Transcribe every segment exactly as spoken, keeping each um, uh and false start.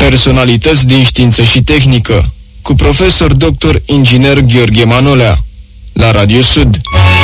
Personalități din știință și tehnică, cu profesor doctor inginer Gheorghe Manolea, la Radio Sud.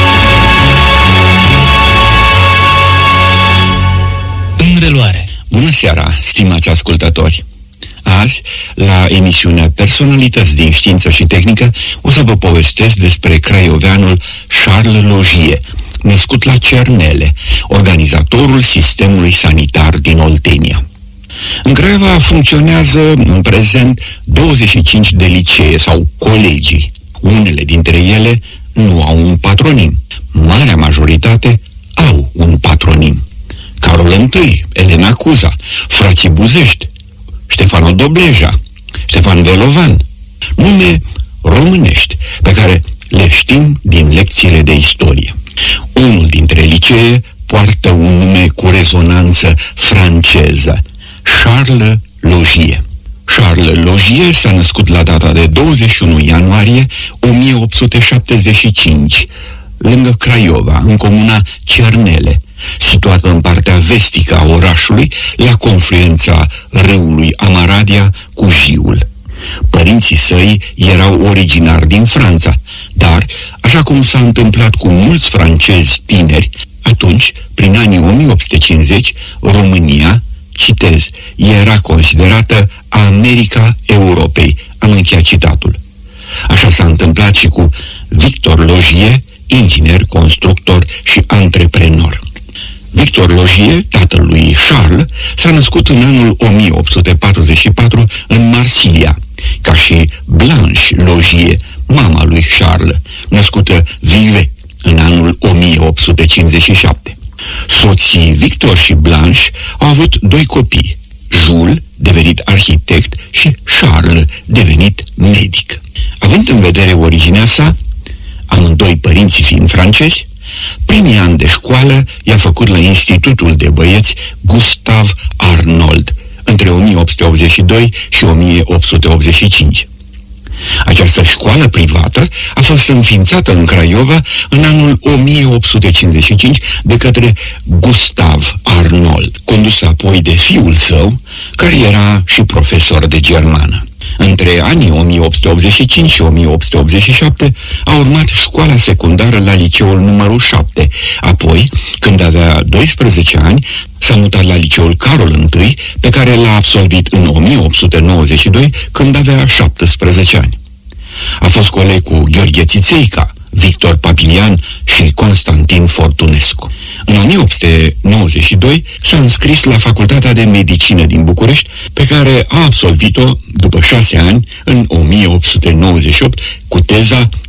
În reluare. Bună seara, stimați ascultători! Azi, la emisiunea Personalități din știință și tehnică, o să vă povestesc despre craioveanul Charles Logier, născut la Cernele, organizatorul sistemului sanitar din Oltenia. În Craiova funcționează în prezent douăzeci și cinci de licee sau colegii. Unele dintre ele nu au un patronim. Marea majoritate au un patronim. Carol I, Elena Cuza, frații Buzești, Ștefan Odobleja, Ștefan Velovan, nume românești pe care le știm din lecțiile de istorie. Unul dintre licee poartă un nume cu rezonanță franceză, Charles Logier. Charles Logier s-a născut la data de douăzeci și unu ianuarie o mie opt sute șaptezeci și cinci, lângă Craiova, în comuna Cernele, situată în partea vestică a orașului, la confluența râului Amaradia cu Jiul. Părinții săi erau originari din Franța, dar, așa cum s-a întâmplat cu mulți francezi tineri, atunci, prin anii o mie opt sute cincizeci, România, citez, era considerată America Europei. Am încheiat citatul. Așa s-a întâmplat și cu Victor Logier, inginer, constructor și antreprenor. Victor Logier, tatăl lui Charles, s-a născut în anul o mie opt sute patruzeci și patru în Marsilia, ca și Blanche Logier, mama lui Charles, născută Vive în anul o mie opt sute cincizeci și șapte. Soții Victor și Blanche au avut doi copii, Jules, devenit arhitect, și Charles, devenit medic. Având în vedere originea sa, amândoi părinții fiind francezi, primii ani de școală i-a făcut la Institutul de Băieți Gustave Arnold, între o mie opt sute optzeci și doi și o mie opt sute optzeci și cinci. Această școală privată a fost înființată în Craiova în anul o mie opt sute cincizeci și cinci de către Gustave Arnold, condusă apoi de fiul său, care era și profesor de germană. Între anii o mie opt sute optzeci și cinci și o mie opt sute optzeci și șapte a urmat școala secundară la liceul numărul șapte. Apoi, când avea doisprezece ani, s-a mutat la liceul Carol I, pe care l-a absolvit în o mie opt sute nouăzeci și doi, când avea șaptesprezece ani. A fost coleg cu Gheorghe Țițeica, Victor Papilian și Constantin Fortunescu. În o mie opt sute nouăzeci și doi s-a înscris la Facultatea de Medicină din București, pe care a absolvit-o după șase ani, în o mie opt sute nouăzeci și opt, cu teza